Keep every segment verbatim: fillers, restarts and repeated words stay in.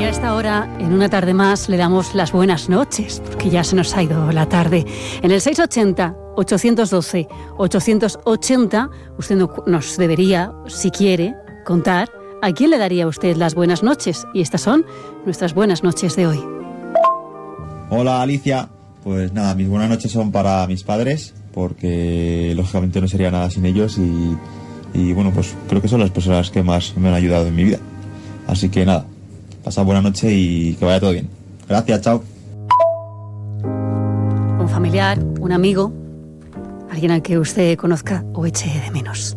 a esta hora, en una tarde más, le damos las buenas noches, porque ya se nos ha ido la tarde. En el seiscientos ochenta, ochocientos doce, ochocientos ochenta, usted nos debería, si quiere, contar a quién le daría usted las buenas noches. Y estas son nuestras buenas noches de hoy. Hola, Alicia. Pues nada, mis buenas noches son para mis padres, porque lógicamente no sería nada sin ellos y, y bueno, pues creo que son las personas que más me han ayudado en mi vida. Así que nada, pasad buena noche y que vaya todo bien. Gracias, chao. Un familiar, un amigo, alguien al que usted conozca o eche de menos.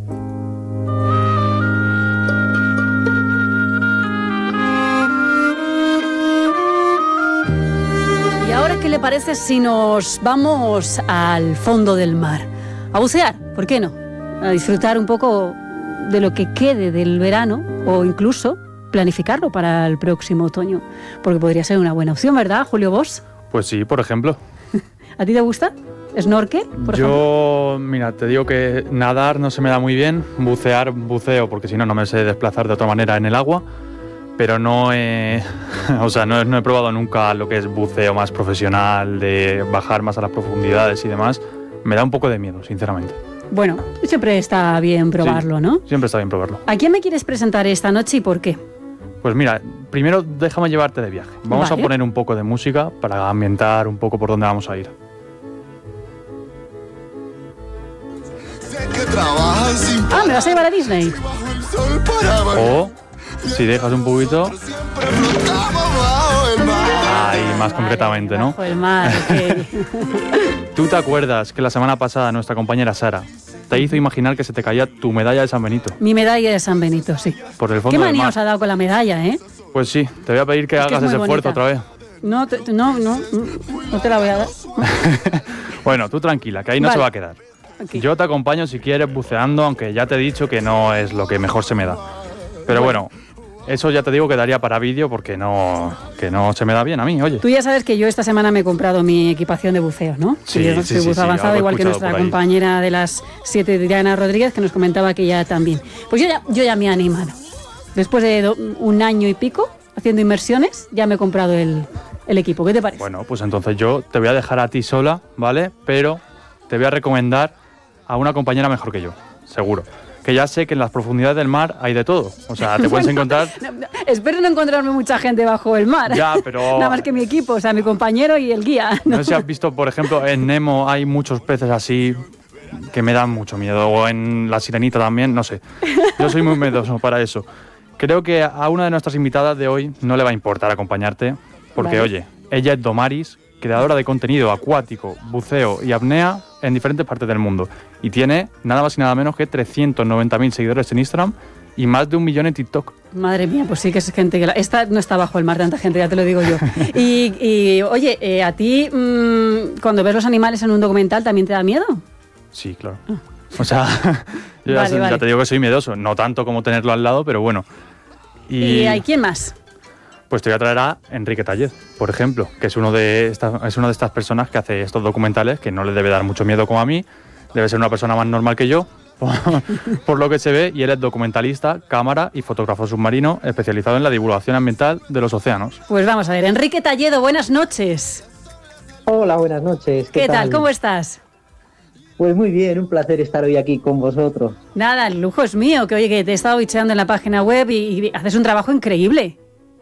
¿Y ahora qué le parece si nos vamos al fondo del mar? A bucear, ¿por qué no? A disfrutar un poco de lo que quede del verano o incluso planificarlo para el próximo otoño, porque podría ser una buena opción, ¿verdad, Julio Bosch? Pues sí, por ejemplo. ¿A ti te gusta? ¿Snorkel, por Yo, ejemplo? Mira, te digo que nadar no se me da muy bien, bucear, buceo, porque si no, no me sé desplazar de otra manera en el agua, pero no he, o sea, no, no he probado nunca lo que es buceo más profesional, de bajar más a las profundidades y demás. Me da un poco de miedo, sinceramente. Bueno, siempre está bien probarlo, sí, ¿no? Siempre está bien probarlo. ¿A quién me quieres presentar esta noche y por qué? Pues mira, primero déjame llevarte de viaje. Vamos vale. a poner un poco de música para ambientar un poco por dónde vamos a ir. Ah, ¿me vas a llevar a Disney? O, si dejas un poquito... Ahí, más concretamente, ¿no? Bajo el mar, okay. ¿Tú te acuerdas que la semana pasada nuestra compañera Sara te hizo imaginar que se te caía tu medalla de San Benito? Mi medalla de San Benito, sí. Por el fondo ¿Qué manía del mar. os ha dado con la medalla, eh? Pues sí, te voy a pedir que es hagas que ese bonita. esfuerzo otra vez. No, te, no, no, no te la voy a dar. Bueno, tú tranquila, que ahí no vale. se va a quedar. Okay. Yo te acompaño si quieres buceando, aunque ya te he dicho que no es lo que mejor se me da. Pero bueno, bueno eso ya te digo que daría para vídeo porque no, que no se me da bien a mí, oye. Tú ya sabes que yo esta semana me he comprado mi equipación de buceo, ¿no? Sí, yo sí, soy sí, buzo sí, avanzado, igual que nuestra compañera de las siete, Diana Rodríguez, que nos comentaba que ya también. Pues yo ya, yo ya me he animado. Después de do, un año y pico haciendo inmersiones, ya me he comprado el, el equipo. ¿Qué te parece? Bueno, pues entonces yo te voy a dejar a ti sola, ¿vale? Pero te voy a recomendar a una compañera mejor que yo, seguro. Que ya sé que en las profundidades del mar hay de todo. O sea, te puedes encontrar... no, no, espero no encontrarme mucha gente bajo el mar. Ya, pero... Nada más que mi equipo, o sea, mi compañero y el guía. No, no sé si has visto, por ejemplo, en Nemo hay muchos peces así que me dan mucho miedo. O en La Sirenita también, no sé. Yo soy muy miedoso para eso. Creo que a una de nuestras invitadas de hoy no le va a importar acompañarte. Porque, vale. oye, ella es Domaris, creadora de contenido acuático, buceo y apnea en diferentes partes del mundo. Y tiene nada más y nada menos que trescientos noventa mil seguidores en Instagram y más de un millón en TikTok. Madre mía, pues sí que es gente que... La... Esta no está bajo el mar, tanta gente, ya te lo digo yo. y, y, oye, eh, ¿a ti mmm, cuando ves los animales en un documental también te da miedo? Sí, claro. Ah. O sea, yo vale, ya, vale. ya te digo que soy miedoso. No tanto como tenerlo al lado, pero bueno. ¿Y, ¿Y hay quién más? Pues te voy a traer a Enrique Tallez, por ejemplo, que es uno de estas, es una de estas personas que hace estos documentales, que no le debe dar mucho miedo como a mí, debe ser una persona más normal que yo, por, por lo que se ve, y él es documentalista, cámara y fotógrafo submarino, especializado en la divulgación ambiental de los océanos. Pues vamos a ver, Enrique Talledo, buenas noches. Hola, buenas noches. ¿Qué, ¿Qué tal? tal? ¿Cómo estás? Pues muy bien, un placer estar hoy aquí con vosotros. Nada, el lujo es mío, que oye, que te he estado bicheando en la página web y, y haces un trabajo increíble.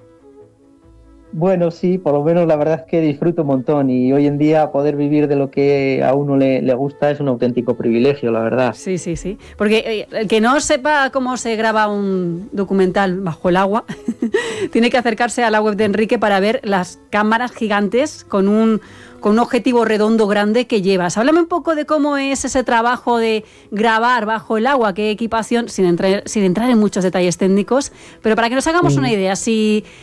Bueno, sí, por lo menos la verdad es que disfruto un montón y hoy en día poder vivir de lo que a uno le, le gusta es un auténtico privilegio, la verdad. Sí, sí, sí. Porque el que no sepa cómo se graba un documental bajo el agua, tiene que acercarse a la web de Enrique para ver las cámaras gigantes con un, con un objetivo redondo grande que llevas. Háblame un poco de cómo es ese trabajo de grabar bajo el agua, qué equipación, sin entrar, sin entrar en muchos detalles técnicos, pero para que nos hagamos sí. una idea, si...